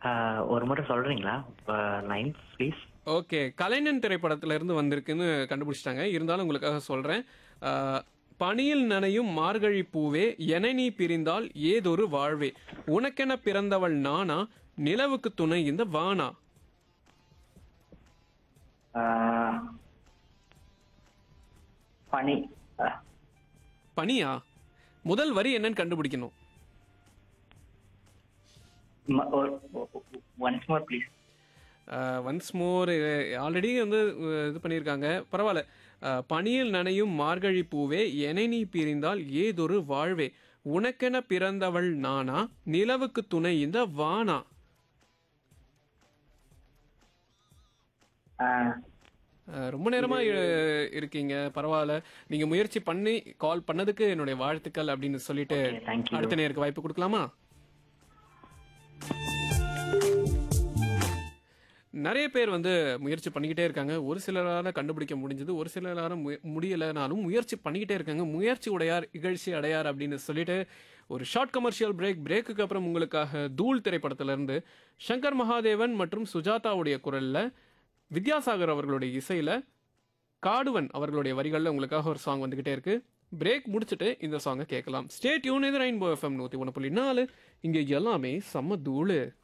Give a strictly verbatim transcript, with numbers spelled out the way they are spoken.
ஆஹ் ஒரு முறை சொல்றீங்களா? Line please. ஓகே. கலைஞன் திரைப்படத்துல இருந்து வந்திருக்குன்னு கண்டுபிடிச்சிட்டாங்க. இருந்தாலும் உங்களுக்காக சொல்றேன். ஆ, பனியில் நனையும் மார்கழி பூவே என நீ பிரிந்தால் ஏதொரு வாழ்வே உனக்கென பிறந்தவள் நானா நிலவுக்கு துணை இந்த வானா. ஆஹ் பனி. பனியா? முதல் வரி என்னன்னு கண்டுபிடிக்கணும். Once more please. Once more. Already வந்து அஹ், இது பண்ணியிருக்காங்க. பரவாயில்ல. அஹ், பனியில் நனையும் மார்கழி பூவே என நீ பிரிந்தால் ஏதொரு வாழ்வே உனக்கென பிறந்தவள் நானா நிலவுக்கு துணை இந்த வானா. அஹ், ரொம்ப நேரமா இ- இருக்கீங்க. பரவாயில்ல. நீங்க முயற்சி பண்ணி கால் பண்ணதுக்கு என்னுடைய வாழ்த்துக்கள் அப்படின்னு சொல்லிட்டு தேங்க்யூ. அடுத்த நேருக்கு வாய்ப்பு கொடுக்கலாமா? நிறைய பேர் வந்து முயற்சி பண்ணிக்கிட்டே இருக்காங்க. ஒரு சிலரால கண்டுபிடிக்க முடிஞ்சது, ஒரு சிலரால முய- முடியலைனாலும் முயற்சி பண்ணிக்கிட்டே இருக்காங்க. முயற்சி உடையார் இகழ்ச்சி அடையார் அப்படின்னு சொல்லிட்டு ஒரு ஷார்ட் கமர்ஷியல் பிரேக். பிரேக்குக்கு அப்புறம் உங்களுக்காக தூள் திரைப்படத்துல இருந்து சங்கர் மகாதேவன் மற்றும் சுஜாதாவுடைய குரல்ல, வித்யாசாகர் அவர்களுடைய இசையில, காடுவன் அவர்களுடைய வரிகளில் உங்களுக்காக ஒரு சாங் வந்துகிட்டே இருக்கு. பிரேக் முடிச்சுட்டு இந்த சாங்கை கேட்கலாம். Stay tune. இது ரெயின்போ எஃப்எம் நூற்றி ஒன்று புள்ளி நாலு. இங்கே எல்லாமே செம்ம தூளு.